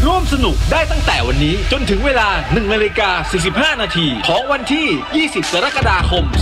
ร่วมสนุกได้ตั้งแต่วันนี้จนถึงเวลา 1:45 นาทีของวันที่ 20 กรกฎาคม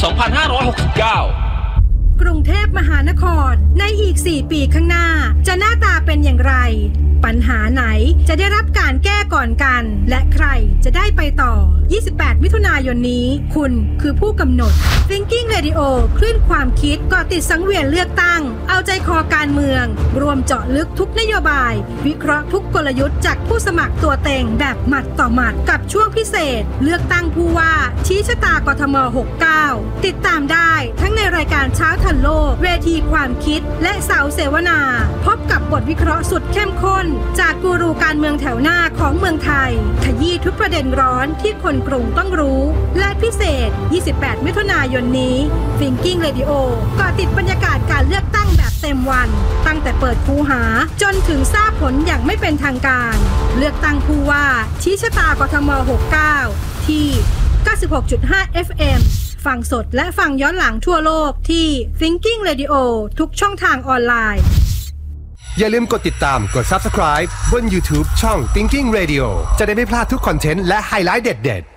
2569 กรุงเทพมหานครในอีก 4 ปีข้างหน้าจะหน้าตาเป็นอย่างไรปัญหาไหนจะได้รับการแก้ก่อนกันและใครจะได้ไปต่อ28มิถุนายนนี้คุณคือผู้กำหนด Thinking Radio คลื่นความคิดเกาะติดสังเวียนเลือกตั้งเอาใจคอการเมืองรวมเจาะลึกทุกนโยบายวิเคราะห์ทุกกลยุทธ์จากผู้สมัครตัวเต็งแบบหมัดต่อหมัดกับช่วงพิเศษเลือกตั้งผู้ว่าชี้ชะตากทม69ติดตามได้ทั้งในรายการเช้าทันโลกเวทีความคิดและเสาเสวนาพบกับบทวิเคราะห์สุดเข้มข้นจากกูรูการเมืองแถวหน้าของเมืองไทยขยี้ทุกประเด็นร้อนที่คนกรุงต้องรู้และพิเศษ28มิถุนายนนี้ Thinking Radio เกาะติดบรรยากาศการเลือกตั้งแบบเต็มวันตั้งแต่เปิดคูหาจนถึงทราบผลอย่างไม่เป็นทางการเลือกตั้งผู้ว่าชี้ชะตากทม69ที่ 96.5 FM ฟังสดและฟังย้อนหลังทั่วโลกที่ Thinking Radio ทุกช่องทางออนไลน์อย่าลืมกดติดตามกด Subscribe บน YouTube ช่อง Thinking Radio จะได้ไม่พลาดทุกคอนเทนต์และไฮไลท์เด็ด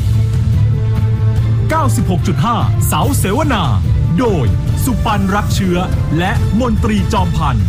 ๆ 96.5 เสาเสวนาโดยสุปันรักเชื้อและมนตรีจอมพันธ์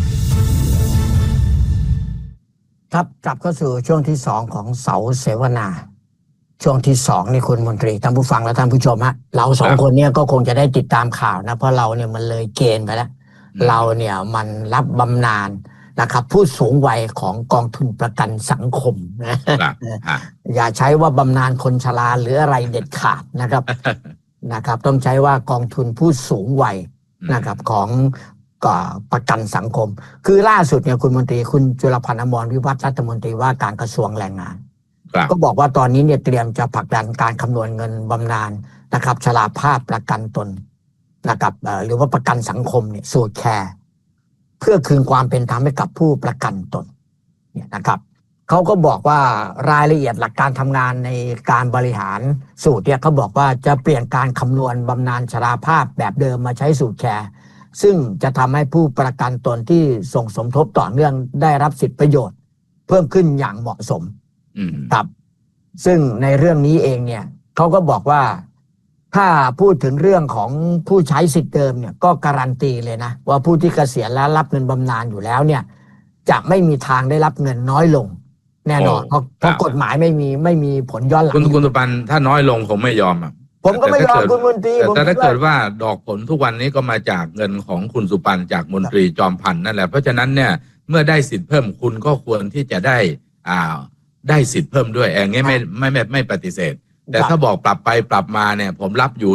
ครับกลับเข้าสู่ช่วงที่2ของเสาเสวนาช่วงที่2นี่คุณมนตรีท่านผู้ฟังและท่านผู้ชมฮะเรา2คนเนี่ยก็คงจะได้ติดตามข่าวนะเพราะเราเนี่ยมันเลยเกณฑ์ไปแล้วเราเนี่ยมันรับบำนาญนะครับผู้สูงวัยของกองทุนประกันสังคมนะอย่าใช้ว่าบำนาญคนชราหรืออะไรเด็ดขาดนะครับนะครับต้องใช้ว่ากองทุนผู้สูงวัยนะครับของประกันสังคมคือล่าสุดเนี่ยคุณมนตรีคุณจุลพันธ์อมรวิวัฒน์รัฐมนตรีว่าการกระทรวงแรงงานก็บอกว่าตอนนี้เนี่ยเตรียมจะผลักดันการคำนวณเงินบำนาญนะครับชราภาพประกันตนนะครับหรือว่าประกันสังคมเนี่ยสูตรแคร์เพื่อคืนความเป็นธรรมให้กับผู้ประกันตนเนี่ยนะครับเขาก็บอกว่ารายละเอียดหลักการทำงานในการบริหารสูตรเนี่ยเขาบอกว่าจะเปลี่ยนการคำนวณบำนาญชราภาพแบบเดิมมาใช้สูตรแคร์ซึ่งจะทำให้ผู้ประกันตนที่ส่งสมทบต่อเนื่องได้รับสิทธิประโยชน์เพิ่มขึ้นอย่างเหมาะสมครับซึ่งในเรื่องนี้เองเนี่ยเขาก็บอกว่าถ้าพูดถึงเรื่องของผู้ใช้สิทธิ์เดิมเนี่ยก็การันตีเลยนะว่าผู้ที่เกษียณแล้วรับเงินบำนาญอยู่แล้วเนี่ยจะไม่มีทางได้รับเงินน้อยลงแน่นอนเพราะกฎหมายไม่มีผลย้อนหลังคุณสุปันถ้าน้อยลงผมไม่ยอมอ่ะผมก็ไม่ยอมคุณมนตรีแต่ถ้าเกิดว่าดอกผลทุกวันนี้ก็มาจากเงินของคุณสุปันจากมนตรีจอมพันธ์นั่นแหละเพราะฉะนั้นเนี่ยเมื่อได้สิทธิ์เพิ่มคุณก็ควรที่จะได้สิทธิ์เพิ่มด้วยอย่างงี้ไม่ปฏิเสธแต่ถ้าบอกปรับไปปรับมาเนี่ยผมรับอยู่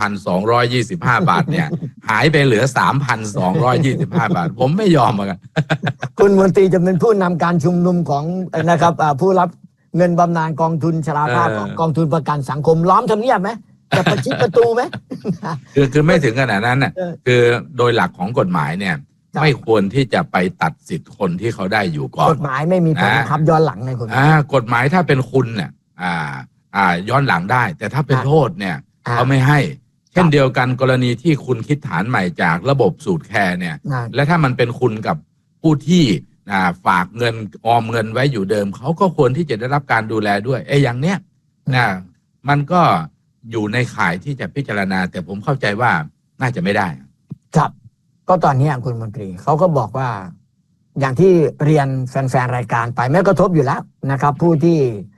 4,225 บาทเนี่ยหายไปเหลือ 3,225 บาทผมไม่ยอมเหมือนกันคุณมนตรีจะเป็นผู้นำการชุมนุมของนะครับผู้รับเงินบำนาญกองทุนชราภาพของกองทุนประกันสังคมล้อมทำเนียบไหมจะประชิดประตูไหมคือไม่ถึงขนาดนั้นน่ะคือโดยหลักของกฎหมายเนี่ยไม่ควรที่จะไปตัดสิทธิ์คนที่เขาได้อยู่ก่อนกฎหมายไม่มีผลบังคับย้อนหลังในกฎหมายถ้าเป็นคุณเนี่ยย้อนหลังได้แต่ถ้าเป็นโทษเนี่ยเขาไม่ให้เช่นเดียวกันกรณีที่คุณคิดฐานใหม่จากระบบสูตรแคร์เนี่ยและถ้ามันเป็นคุณกับผู้ที่ฝากเงินออมเงินไว้อยู่เดิมเขาก็ควรที่จะได้รับการดูแลด้วยอย่างเนี้ยมันก็อยู่ในข่ายที่จะพิจารณาแต่ผมเข้าใจว่าน่าจะไม่ได้ครับก็ตอนนี้คุณมนตรีเขาก็บอกว่าอย่างที่เรียนแฟนๆรายการไปไม่กระทบอยู่แล้วนะครับผู้ที่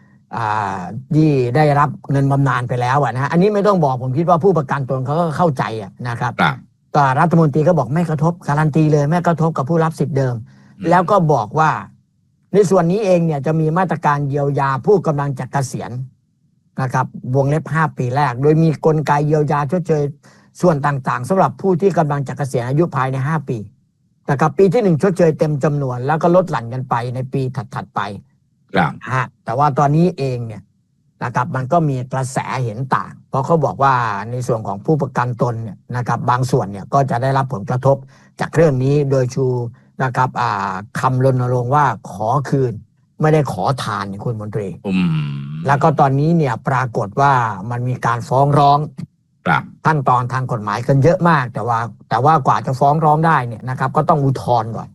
ได้รับเงินบำนาญไปแล้วนะอันนี้ไม่ต้องบอกผมคิดว่าผู้ประกันตนเขาก็เข้าใจนะครับก็รัฐมนตรีก็บอกไม่กระทบการันตีเลยไม่กระทบกับผู้รับสิทธิ์เดิมแล้วก็บอกว่าในส่วนนี้เองเนี่ยจะมีมาตรการเยียวยาผู้กำลังจะเกษียณนะครับวงเล็บ5 ปีแรกโดยมีกลไกเยียวยาชดเชยส่วนต่างๆสำหรับผู้ที่กำลังจะเกษียณอายุภายใน5 ปีนะครับปีที่1ชดเชยเต็มจำนวนแล้วก็ลดหลั่นกันไปในปีถัดๆไปแต่ว่าตอนนี้เองเนี่ยนะครับมันก็มีกระแสเห็นต่างเพราะเขาบอกว่าในส่วนของผู้ประกันตนเนี่ยนะครับบางส่วนเนี่ยก็จะได้รับผลกระทบจากเรื่องนี้โดยชูนะครับคำรณรงค์ว่าขอคืนไม่ได้ขอทานคุณมนตรีแล้วก็ตอนนี้เนี่ยปรากฏว่ามันมีการฟ้องร้องขั้นตอนทางกฎหมายกันเยอะมากแต่ว่ากว่าจะฟ้องร้องได้เนี่ยนะครับก็ต้องอุทธรณ์ก่อน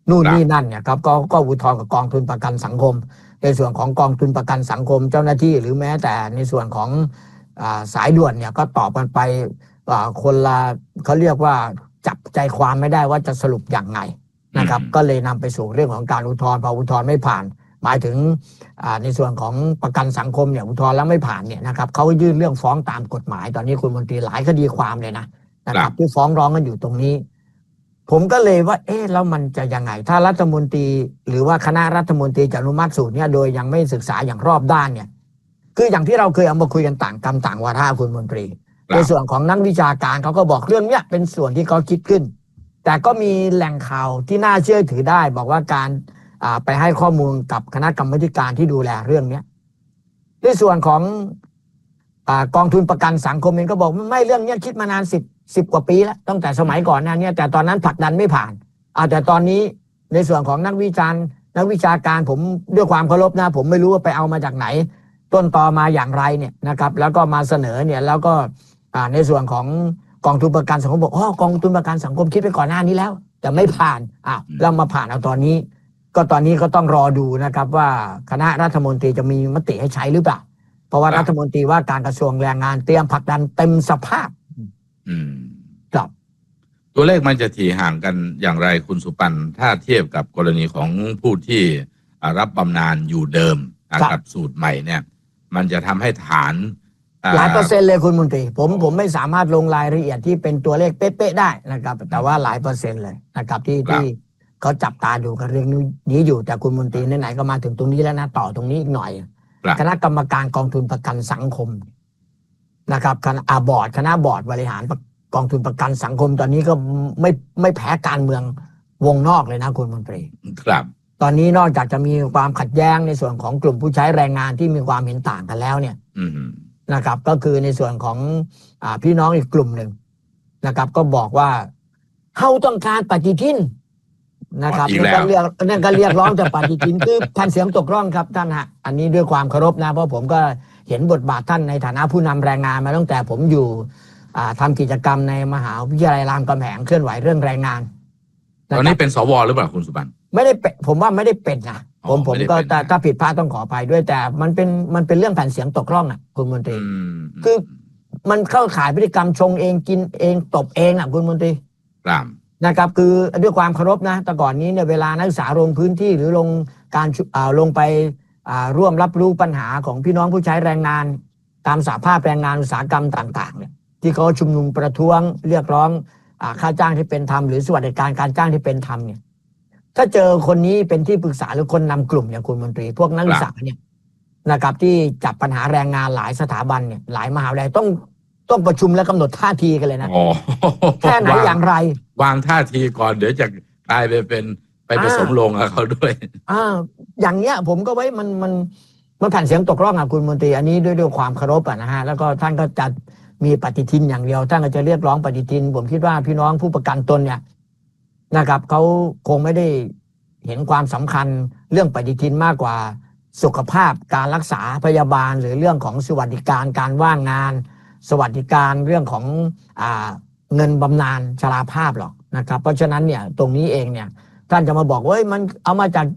นู่นนี่นั่นเนี่ยครับก็อุทธรณ์กับกองทุนประกันสังคมในส่วนของกองทุนประกันสังคมเจ้าหน้าที่หรือแม้แต่ในส่วนของสายด่วนเนี่ยก็ตอบกันไปคนละเขาเรียกว่าจับใจความไม่ได้ว่าจะสรุปอย่างไงนะครับก็เลยนำไปสู่เรื่องของการอุทธรณ์พออุทธรณ์ไม่ผ่านหมายถึงในส่วนของประกันสังคมเนี่ยอุทธรณ์แล้วไม่ผ่านเนี่ยนะครับเขายื่นเรื่องฟ้องตามกฎหมายตอนนี้คุณมนตรีหลายคดีความเลยนะครับที่ฟ้องร้องกันอยู่ตรงนี้ผมก็เลยว่าแล้วมันจะยังไงถ้ารัฐมนตรีหรือว่าคณะรัฐมนตรีจะอนุมัติสูตรเนี่ยโดยยังไม่ศึกษาอย่างรอบด้านเนี่ยคืออย่างที่เราเคยเอามาคุยกันต่างกรรมต่างวาระคุณมนตรีในส่วนของนักวิชาการเขาก็บอกเรื่องเนี้ยเป็นส่วนที่เขาคิดขึ้นแต่ก็มีแหล่งข่าวที่น่าเชื่อถือได้บอกว่าการไปให้ข้อมูลกับคณะกรรมการที่ดูแลเรื่องนี้ในส่วนของกองทุนประกันสังคมเองก็บอกไม่เรื่องนี้คิดมานาน10 กว่าปีแล้วตั้งแต่สมัยก่อนนะเนี่ยแต่ตอนนั้นผลักดันไม่ผ่านแต่ตอนนี้ในส่วนของนักวิชาการผมด้วยความเคารพนะผมไม่รู้ว่าไปเอามาจากไหนต้นตอมาอย่างไรเนี่ยนะครับแล้วก็มาเสนอเนี่ยแล้วก็ในส่วนของกองทุนประกันสังคมบอกกองทุนประกันสังคมคิดไปก่อนหน้านี้แล้วแต่ไม่ผ่านแล้วมาผ่านเอาตอนนี้ก็ต้องรอดูนะครับว่าคณะรัฐมนตรีจะมีมติให้ใช้หรือเปล่าเพราะว่ารัฐมนตรีว่าการกระทรวงแรงงานเตรียมผลักดันเต็มสภาพครับตัวเลขมันจะถี่ห่างกันอย่างไรคุณสุปันถ้าเทียบกับกรณีของผู้ที่รับบำนาญอยู่เดิมกับสูตรใหม่เนี่ยมันจะทำให้ฐานหลายเปอร์เซ็นต์เลยคุณมนตรีผมไม่สามารถลงรายละเอียดที่เป็นตัวเลขเป๊ะๆได้นะครับแต่ว่าหลายเปอร์เซ็นต์เลยนะครับที่เขาจับตาดูกันเรื่องนี้อยู่แต่คุณมนตรีไหนๆก็มาถึงตรงนี้แล้วนะต่อตรงนี้อีกหน่อยคณะกรรมการกองทุนประกันสังคมนะครับคณะบอร์ดบริหารกองทุนประกันสังคมตอนนี้ก็ไม่แพ้การเมืองวงนอกเลยนะคุณมนตรีครับตอนนี้นอกจากจะมีความขัดแย้งในส่วนของกลุ่มผู้ใช้แรงงานที่มีความเห็นต่างกันแล้วเนี่ยนะครับก็คือในส่วนของพี่น้องอีกกลุ่มหนึ่งนะครับก็บอกว่าเขาต้องการปฏิทินนะครับนั่นก็เรียกร้องจากปฏิทินคือท่านเสียงตกร่องครับท่านฮะอันนี้ด้วยความเคารพนะเพราะผมก็เห็นบทบาทท่านในฐานะผู้นำแรงงานมาตั้งแต่ผมอยู่ทำกิจกรรมในมหาวิทยาลัยรามคำแหงเคลื่อนไหวเรื่องแรงงานตอนนี้เป็นสวหรือเปล่าคุณสุบันไม่ได้ผมว่าไม่ได้เป็นนะผมก็ถ้าผิดพลาดต้องขออภัยด้วยแต่มันเป็นเรื่องแผ่นเสียงตกร่องคุณมนตรีคือมันเข้าขายพฤติกรรมชงเองกินเองตบเองคุณมนตรีนะครับคือด้วยความเคารพนะแต่ก่อนนี้เนี่ยเวลานักศึกษาลงพื้นที่หรือลงไปร่วมรับรู้ปัญหาของพี่น้องผู้ใช้แรงงานตามสหภาพแรงงานอุตสาหกรรมต่างๆเนี่ยที่เขาชุมนุมประท้วงเรียกร้องค่าจ้างที่เป็นธรรมหรือสวัสดิการจ้างที่เป็นธรรมเนี่ยถ้าเจอคนนี้เป็นที่ปรึกษาหรือคนนำกลุ่มอย่างคุณมนตรีพวกนักศึกษาเนี่ยนะครับที่จับปัญหาแรงงานหลายสถาบันเนี่ยหลายมหาวิทยาลัยต้องประชุมและกำหนดท่าทีกันเลยนะแค่ไหนอย่างไรวางท่าทีก่อนเดี๋ยวจะกลายไปผสมลงกับเขาด้วยอย่างเงี้ยผมก็ไว้มันแผ่นเสียงตกร่องคุณมนตรีอันนี้ด้วยความเคารพนะฮะแล้วก็ท่านก็จะมีปฏิทินอย่างเดียวท่านก็จะเรียกร้องปฏิทินผมคิดว่าพี่น้องผู้ประกันตนเนี่ยนะครับเขาคงไม่ได้เห็นความสำคัญเรื่องปฏิทินมากกว่าสุขภาพการรักษาพยาบาลหรือเรื่องของสวัสดิการการว่างงานสวัสดิการเรื่องของเงินบำนาญชราภาพหรอกนะครับเพราะฉะนั้นเนี่ยตรงนี้เองเนี่ยท่านจะมาบอกว่ามันเอามาจาก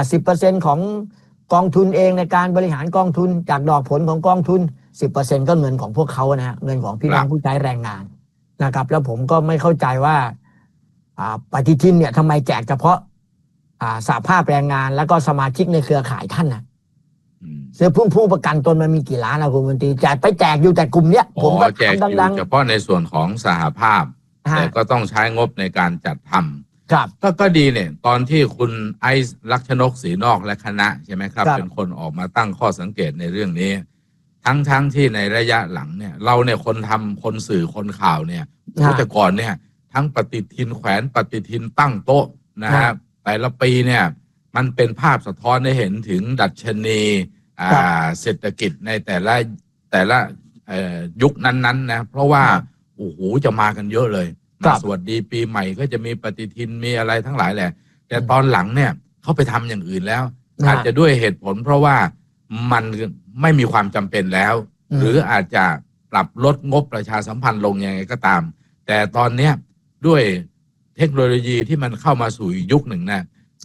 10% ของกองทุนเองในการบริหารกองทุนจากดอกผลของกองทุน 10% ก็เงินของพวกเขานะฮะเงินของพี่น้องผู้ใช้แรงงานนะครับแล้วผมก็ไม่เข้าใจว่าปฏิทินเนี่ยทำไมแจกเฉพาะสหภาพแรงงานแล้วก็สมาชิกในเครือข่ายท่านนะเสื้อผู้ประกันตนมันมีกี่ล้านคุณมนตรีแจกอยู่แต่กลุ่มเนี้ยผมก็แจกอยู่เฉพาะในส่วนของสหภาพแต่ก็ต้องใช้งบในการจัดทำครับก็ดีเนี่ยตอนที่คุณไอซ์ลักษณกศรีนอกและคณะใช่ไหมครับเป็นคนออกมาตั้งข้อสังเกตในเรื่องนี้ทั้งที่ในระยะหลังเนี่ยเราเนี่ยคนสื่อคนข่าวเนี่ยแต่ก่อนเนี่ยทั้งปฏิทินแขวนปฏิทินตั้งโต๊ะนะครับแต่ละปีเนี่ยมันเป็นภาพสะท้อนให้เห็นถึงดัชนีเศรษฐกิจในแต่ละยุคนั้นๆนะเพราะว่าโอ้โหจะมากันเยอะเลยสวัสดีปีใหม่ก็จะมีปฏิทินมีอะไรทั้งหลายแหละแต่ตอนหลังเนี่ยเขาไปทำอย่างอื่นแล้วอาจจะด้วยเหตุผลเพราะว่ามันไม่มีความจำเป็นแล้วหรืออาจจะปรับลดงบประชาสัมพันธ์ลงยังไงก็ตามแต่ตอนเนี้ยด้วยเทคโนโลยีที่มันเข้ามาสู่ยุคหนึ่งนะ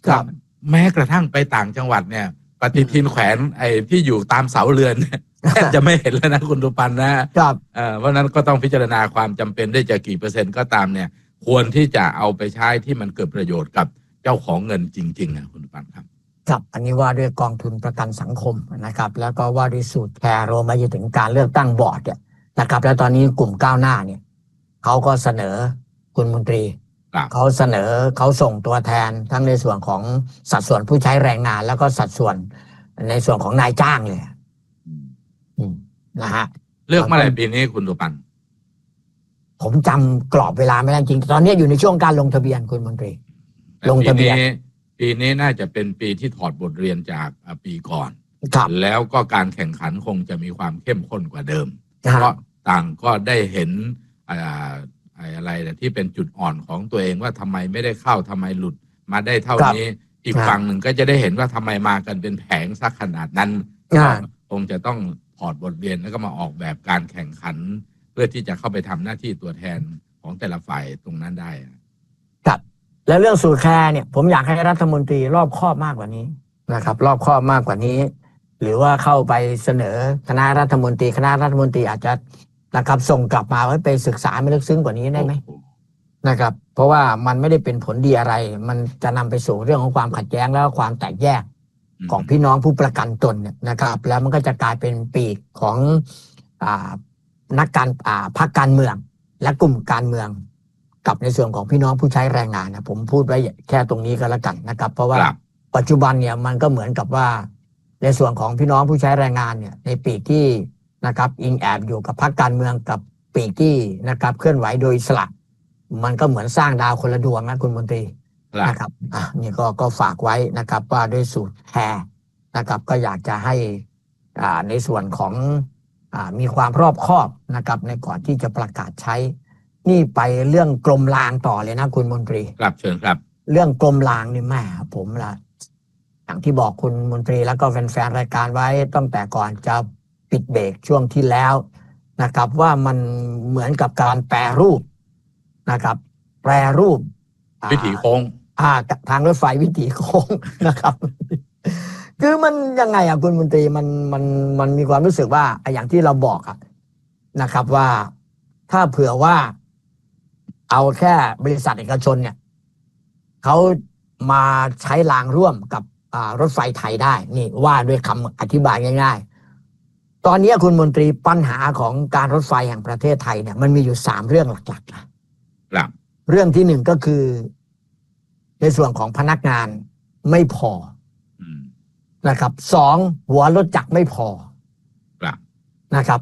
ครับแม้กระทั่งไปต่างจังหวัดเนี่ย ปฏิทินแขวนไอ้ที่อยู่ตามเสาเรือนแทบจะไม่เห็นแล้วนะคุณตุปันนะครับเพราะนั้นก็ต้องพิจารณาความจำเป็นได้จะกี่เปอร์เซ็นต์ก็ตามเนี่ยควรที่จะเอาไปใช้ที่มันเกิดประโยชน์กับเจ้าของเงินจริงๆนะคุณตุปันครับครับอันนี้ว่าด้วยกองทุนประกันสังคมนะครับแล้วก็ว่าด้วยสูตรแคร์รวมไปจนถึงการเลือกตั้งบอร์ดเนี่ยนะครับแล้วตอนนี้กลุ่มก้าวหน้าเนี่ยเขาก็เสนอคุณมนตรีเขาเสนอเขาส่งตัวแทนทั้งในส่วนของสัดส่วนผู้ใช้แรงงานแล้วก็สัดส่วนในส่วนของนายจ้างเลยนะฮะเลือกเมื่อไหร่ปีนี้คุณตุปันผมจำกรอบเวลาไม่ได้จริงตอนนี้อยู่ในช่วงการลงทะเบียนคุณมนตรีลงทะเบียนปีนี้น่าจะเป็นปีที่ถอดบทเรียนจากปีก่อนแล้วก็การแข่งขันคงจะมีความเข้มข้นกว่าเดิมเพราะต่างก็ได้เห็นอะไรที่เป็นจุดอ่อนของตัวเองว่าทำไมไม่ได้เข้าทำไมหลุดมาได้เท่านี้อีกฝั่งหนึ่งก็จะได้เห็นว่าทำไมมากันเป็นแผงสักขนาดนั้นคงจะต้องถอดบทเรียนแล้วก็มาออกแบบการแข่งขันเพื่อที่จะเข้าไปทำหน้าที่ตัวแทนของแต่ละฝ่ายตรงนั้นได้ครับแล้วเรื่องสูตรแคร์เนี่ยผมอยากให้รัฐมนตรีรอบคอบมากกว่านี้นะครับรอบคอบมากกว่านี้หรือว่าเข้าไปเสนอคณะรัฐมนตรีอาจจะนะครับส่งกลับมาไว้ไปศึกษาไม่ลึกซึ้งกว่านี้ได้ไหมนะครับเพราะว่ามันไม่ได้เป็นผลดีอะไรมันจะนำไปสู่เรื่องของความขัดแย้งแล้วความแตกแยกของพี่น้องผู้ประกันตนเนี่ยนะครับแล้วมันก็จะกลายเป็นปีกของนักการพรรคการเมืองและกลุ่มการเมืองกับในส่วนของพี่น้องผู้ใช้แรงงานนะผมพูดไว้แค่ตรงนี้ก็แล้วกันนะครับเพราะว่าปัจจุบันเนี่ยมันก็เหมือนกับว่าในส่วนของพี่น้องผู้ใช้แรงงานเนี่ยในปีกที่นะครับอิงแอบอยู่กับพรรคการเมืองกับปีกที่นะครับเคลื่อนไหวโดยอิสระมันก็เหมือนสร้างดาวคนละดวงนะคุณมนตรีนะครับนี่ก็ฝากไว้นะครับว่าด้วยสูตรแคร์นะครับก็อยากจะให้ในส่วนของมีความรอบคอบนะครับในก่อนที่จะประกาศใช้นี่ไปเรื่องกรมรางต่อเลยนะคุณมนตรีครับเชิญครับเรื่องกรมรางนี่แม่ผมละอย่างที่บอกคุณมนตรีแล้วก็แฟนๆรายการไว้ตั้งแต่ก่อนจะปิดเบรกช่วงที่แล้วนะครับว่ามันเหมือนกับการแปรรูปนะครับแปรรูปวิถีโค้งทางรถไฟวิถีโค้งนะครับคือมันยังไงคุณมนตรีมันมีความรู้สึกว่าอย่างที่เราบอกนะครับว่าถ้าเผื่อว่าเอาแค่บริษัทเอกชนเนี่ยเขามาใช้รางร่วมกับรถไฟไทยได้นี่ว่าด้วยคำอธิบายง่ายๆตอนนี้คุณมนตรีปัญหาของการรถไฟแห่งประเทศไทยเนี่ยมันมีอยู่3เรื่องหลักๆครับเรื่องที่1ก็คือในส่วนของพนักงานไม่พอนะครับ2หัวรถจักรไม่พอนะครับ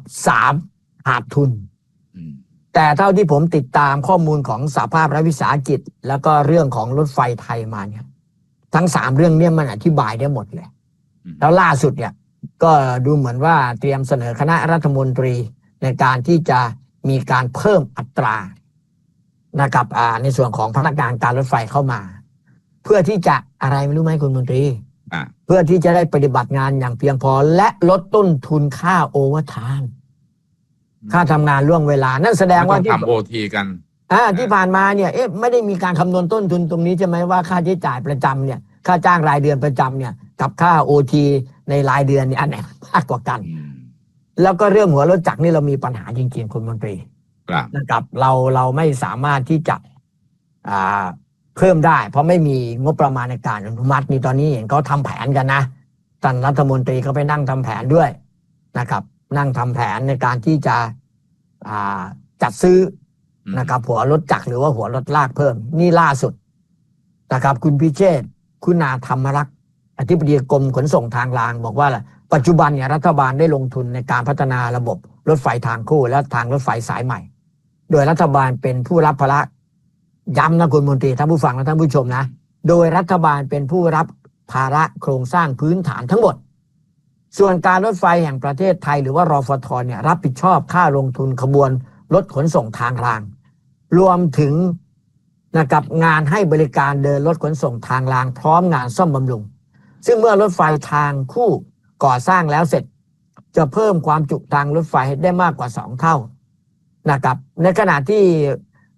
3ขาดทุนแต่เท่าที่ผมติดตามข้อมูลของสหภาพรัฐวิสาหกิจแล้วก็เรื่องของรถไฟไทยมาเนี่ยทั้ง3เรื่องนี้มันอธิบายได้หมดเลยแล้วล่าสุดเนี่ยก็ดูเหมือนว่าเตรียมเสนอคณะรัฐมนตรีในการที่จะมีการเพิ่มอัตรานะครับในส่วนของพนักงานการรถไฟเข้ามาเพื่อที่จะอะไรไม่รู้ไหมคุณมนตรีเพื่อที่จะได้ปฏิบัติงานอย่างเพียงพอและลดต้นทุนค่าโอเวอร์ไทม์ค่าทำงานล่วงเวลานั่นแสดงว่าที่ทำโอทีกันที่ผ่านมาเนี่ยไม่ได้มีการคำนวณต้นทุนตรงนี้ใช่ไหมว่าค่าใช้จ่ายประจำเนี่ยค่าจ้างรายเดือนประจำเนี่ยกับค่าโอทีในรายเดือนเนี่ยอันไหนมากกว่ากันแล้วก็เรื่องหัวรถจักรนี่เรามีปัญหาจริงๆคุณมนตรีนะครับเราไม่สามารถที่จะเพิ่มได้เพราะไม่มีงบประมาณในการอนุมัตินี่ตอนนี้เห็นเขาทำแผนกันนะท่านรัฐมนตรีเขาไปนั่งทำแผนด้วยนะครับนั่งทำแผนในการที่จะจัดซื้อนะครับหัวรถจักรหรือว่าหัวรถลากเพิ่มนี่ล่าสุดนะครับคุณพิเชษฐ์คุณาธรรมรักษ์อธิบดีกรมขนส่งทางรางบอกว่าปัจจุบันเนี่ยรัฐบาลได้ลงทุนในการพัฒนาระบบรถไฟทางคู่และทางรถไฟสายใหม่โดยรัฐบาลเป็นผู้รับภาระย้ำนะคุณมนตรีท่านผู้ฟังและท่านผู้ชมนะโดยรัฐบาลเป็นผู้รับภาระโครงสร้างพื้นฐานทั้งหมดส่วนการรถไฟแห่งประเทศไทยหรือว่ารฟท.เนี่ยรับผิดชอบค่าลงทุนขบวนรถขนส่งทางรางรวมถึงนะครับงานให้บริการเดินรถขนส่งทางรางพร้อมงานซ่อมบำรุงซึ่งเมื่อรถไฟทางคู่ก่อสร้างแล้วเสร็จจะเพิ่มความจุทางรถไฟได้มากกว่า2 เท่านะครับในขณะที่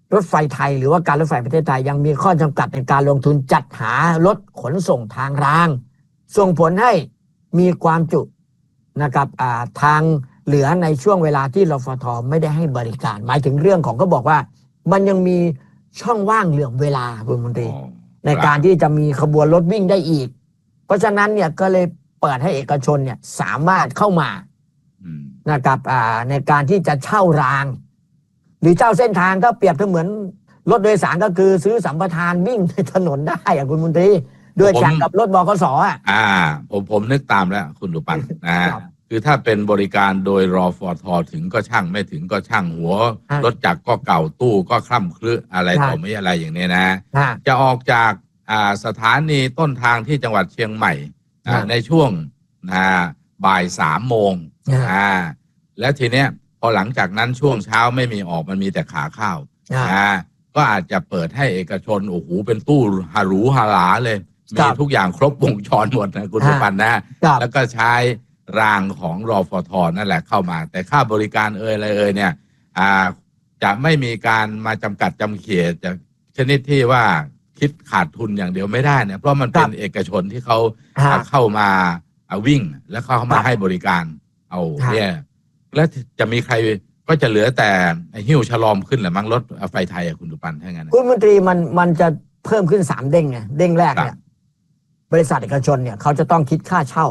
รถไฟไทยหรือว่าการรถไฟประเทศไทยยังมีข้อจำกัดในการลงทุนจัดหารถขนส่งทางรางส่งผลให้มีความจุนะครับทางเหลือในช่วงเวลาที่รฟท.ไม่ได้ให้บริการหมายถึงเรื่องของก็บอกว่ามันยังมีช่องว่างเหลื่อมเวลาคุณมนตรีในการที่จะมีขบวนรถวิ่งได้อีกเพราะฉะนั้นเนี่ยก็เลยเปิดให้เอกชนเนี่ยสามารถเข้ามานะครับในการที่จะเช่ารางหรือเช่าเส้นทางก็เปรียบเสมือนรถโดยสารก็คือซื้อสัมปทานวิ่งในถนนได้คุณมนตรีโดยแข่งกับรถบขส. ผมนึกตามแล้วคุณดุปันนะคือถ้าเป็นบริการโดยรฟท.ถึงก็ช่างไม่ถึงก็ช่างหัวรถจักรก็เก่าตู้ก็คล่ำคลึอะไรต่อไม่อะไรอย่างนี้นะจะออกจากสถานีต้นทางที่จังหวัดเชียงใหม่ในช่วงบ่าย3 โมงแล้วทีเนี้ยพอหลังจากนั้นช่วงเช้าไม่มีออกมันมีแต่ขาเข้าก็อาจจะเปิดให้เอกชนโอ้โหเป็นตู้ฮารูฮาลาเลยมีทุกอย่างครบวงจรหมดนะคุณสุปันนะแล้วก็ใช้รางของรฟท.นั่นแหละเข้ามาแต่ค่าบริการอะไรเนี่ยจะไม่มีการมาจำกัดจำเขียจะชนิดที่ว่าคิดขาดทุนอย่างเดียวไม่ได้เนี่ยเพราะมันเป็นเอกชนที่เขาเข้ามาวิ่งแล้วเข้ามาให้บริการเอาเนี่ยแล้วจะมีใครก็จะเหลือแต่หิ้วฉลอมขึ้นแหละมั้งรถไฟไทยคุณดุปันถ้างั้นคุณมนตรีมันจะเพิ่มขึ้น3 เด้งไงเด้งแรกเนี่ยบริษัทเอกชนเนี่ยเขาจะต้องคิดค่าเช่า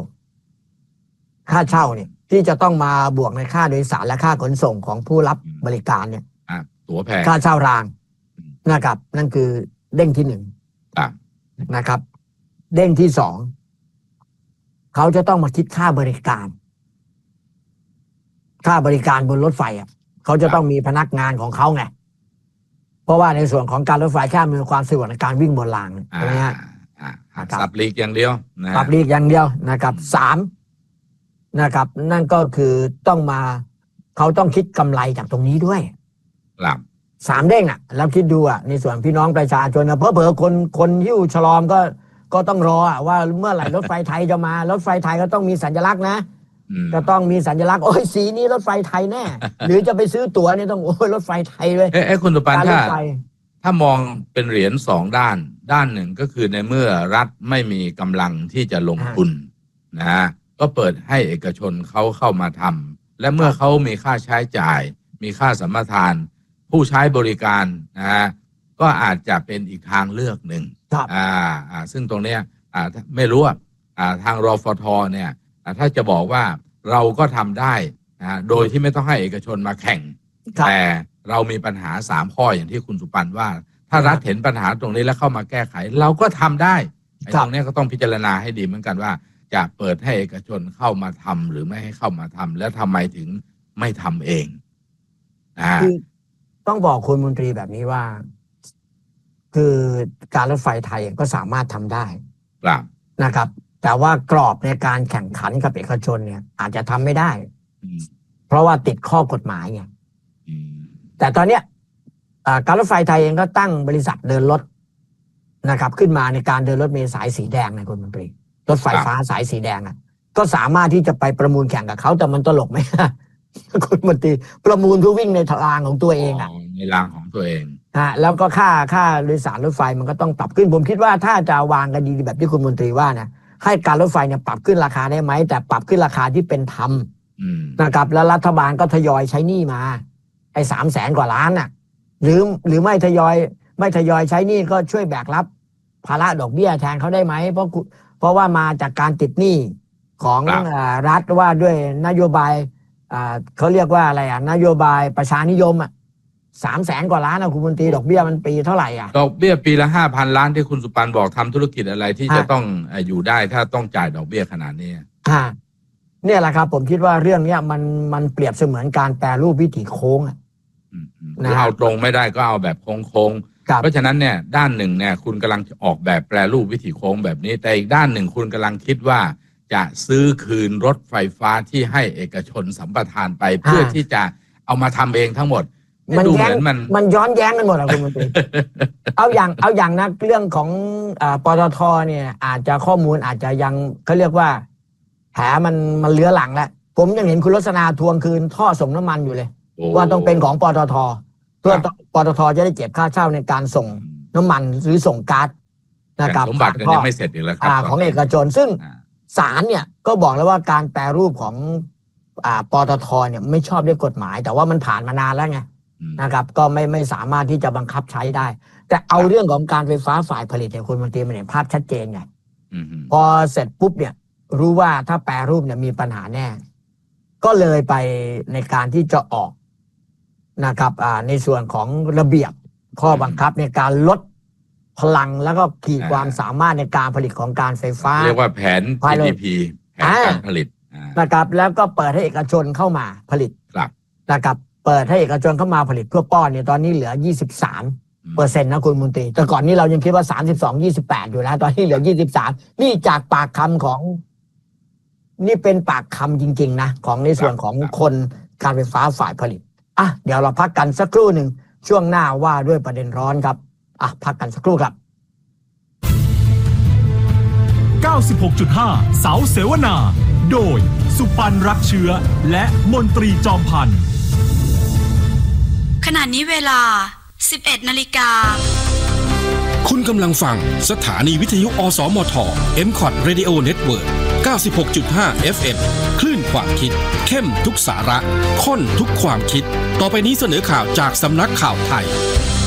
เนี่ยที่จะต้องมาบวกในค่าโดยสารและค่าขนส่งของผู้รับบริการเนี่ยตั๋วแพงค่าเช่ารางนะครับนั่นคือเด้งที่1นะครับเด้งที่2เขาจะต้องมาคิดค่าบริการบนรถไฟเขาจะต้องมีพนักงานของเขาไงเพราะว่าในส่วนของการรถไฟแค่มีความสะดวกในการวิ่งบนรางใช่ไหมฮะสับลีกอย่างเดียวสับลีกอย่างเดียวนะครับ3นะครับนั่นก็คือเขาต้องคิดกำไรจากตรงนี้ด้วยครับ 3 เด้งแล้วคิดดูในส่วนพี่น้องประชาชนเผลอคนหิ้วฉลอมก็ต้องรอว่าเมื่อไหร่รถไฟไทยจะมารถไฟไทยก็ต้องมีสัญลักษณ์นะก็ต้องมีสัญลักษณ์โอ้ยสีนี้รถไฟไทยแน่ หรือจะไปซื้อตั๋วเนี่ยต้องโอ้ยรถไฟไทยเลยคุณตุปันถ้ามองเป็นเหรียญ2 ด้านหนึ่งก็คือในเมื่อรัฐไม่มีกำลังที่จะลงทุนนะก็เปิดให้เอกชนเขาเข้ามาทำและเมื่อเขามีค่าใช้จ่ายมีค่าสัมปทานผู้ใช้บริการก็อาจจะเป็นอีกทางเลือกหนึ่งซึ่งตรงเนี้ยไม่รู้ทางรฟท.เนี่ยถ้าจะบอกว่าเราก็ทำได้โดยที่ไม่ต้องให้เอกชนมาแข่งแต่เรามีปัญหา3 ข้ออย่างที่คุณสุปันว่าถ้ารัฐเห็นปัญหาตรงนี้แล้วเข้ามาแก้ไขเราก็ทำได้ตรงนี้ก็ต้องพิจารณาให้ดีเหมือนกันว่าจะเปิดให้เอกชนเข้ามาทำหรือไม่ให้เข้ามาทำแล้วทำไมถึงไม่ทำเองต้องบอกคุณมนตรีแบบนี้ว่าคือการรถไฟไทยก็สามารถทำได้นะครับแต่ว่ากรอบในการแข่งขันกับเอกชนเนี่ยอาจจะทำไม่ได้เพราะว่าติดข้อกฎหมายไงแต่ตอนเนี้ยการรถไฟไทยเองก็ตั้งบริษัทเดินรถนะครับขึ้นมาในการเดินรถเมล์สายสีแดงนะคุณมนตรีรถไฟฟ้าสายสีแดงก็สามารถที่จะไปประมูลแข่งกับเขาแต่มันตลกไหมคุณมนตรีประมูลเพื่อวิ่งในรางของตัวเองในรางของตัวเองแล้วก็ค่าโดยสารรถไฟมันก็ต้องปรับขึ้นผมคิดว่าถ้าจะวางกันดีแบบที่คุณมนตรีว่านะให้การรถไฟเนี่ยปรับขึ้นราคาได้ไหมแต่ปรับขึ้นราคาที่เป็นธรรมนะครับแล้วรัฐบาลก็ทยอยใช้หนี้มาไอ้300,000 กว่าล้านหรือไม่ทยอยใช้หนี้ก็ช่วยแบกรับภาระดอกเบี้ยแทนเขาได้ไหมเพราะว่ามาจากการติดหนี้ของรัฐว่าด้วยนโยบายเขาเรียกว่าอะไรนโยบายประชานิยม300,000 กว่าล้านคุณมนตรีดอกเบี้ยมันปีเท่าไหร่ดอกเบี้ยปีละ 5,000 ล้านที่คุณสุปันบอกทำธุรกิจอะไรที่จะต้องอยู่ได้ถ้าต้องจ่ายดอกเบี้ยขนาดนี้เนี่ยแหละครับผมคิดว่าเรื่องนี้มันเปรียบเสมือนการแปรรูปวิถีโค้งเอาตรงไม่ได้ก็เอาแบบโค้งเพราะฉะนั้นเนี่ยด้านหนึ่งเนี่ยคุณกำลังออกแบบแปรรูปวิถีโค้งแบบนี้แต่อีกด้านหนึ่งคุณกำลังคิดว่าจะซื้อคืนรถไฟฟ้าที่ให้เอกชนสัมปทานไปเพื่อที่จะเอามาทำเองทั้งหมดมันย้อนแย้งกันหมดคุณมนตรีเอาอย่างนะเรื่องของปตท.เนี่ยอาจจะข้อมูลอาจจะยังเขาเรียกว่าแผลมันเลื้อหลังแล้วผมยังเห็นคุณลักษณะทวงคืนท่อส่งน้ำมันอยู่เลยว่าต้องเป็นของปตท. พื่อปตท.จะได้เก็บค่าเช่าในการส่งน้ำมันหรือส่งก๊าซนะครับสมบัติกันยังไม่เสร็จอีกแล้วครับของเอกชนซึ่งศาลเนี่ยก็บอกแล้วว่าการแปรรูปของปตท.เนี่ยไม่ชอบด้วยกฎหมายแต่ว่ามันผ่านมานานแล้วไงนะครับก็ไม่สามารถที่จะบังคับใช้ได้แต่เอาเรื่องของการไฟฟ้าฝ่ายผลิตเนี่ยคุณมนตรีมันเห็นภาพชัดเจนไงพอเสร็จปุ๊บเนี่ยรู้ว่าถ้าแปรรูปเนี่ยมีปัญหาแน่ก็เลยไปในการที่จะออกนะครับในส่วนของระเบียบข้อบังคับในการลดพลังแล้วก็ขีดความสามารถในการผลิตของการไฟฟ้าเรียกว่าแผน PDP แผนการผลิตนะครับแล้วก็เปิดให้เอกชนเข้ามาผลิตนะครับเปิดให้เอกชนเข้ามาผลิตเพื่อป้อนเนี่ยตอนนี้เหลือ 23% นะคุณมนตรีแต่ก่อนนี้เรายังคิดว่า32-28อยู่นะตอนนี้เหลือ23นี่จากปากคำของนี่เป็นปากคำจริงๆนะของในส่วนของคนการไฟฟ้าฝ่ายผลิตเดี๋ยวเราพักกันสักครู่หนึ่งช่วงหน้าว่าด้วยประเด็นร้อนครับพักกันสักครู่ครับ 96.5 เสาเสวนาโดยสุปันรักเชื้อและมนตรีจอมพันธ์ขณะนี้เวลา 11 นาฬิกาคุณกำลังฟังสถานีวิทยุอสมท MCOT Radio Network 96.5 FM คลื่นความคิดเข้มทุกสาระข้นทุกความคิดต่อไปนี้เสนอข่าวจากสำนักข่าวไทย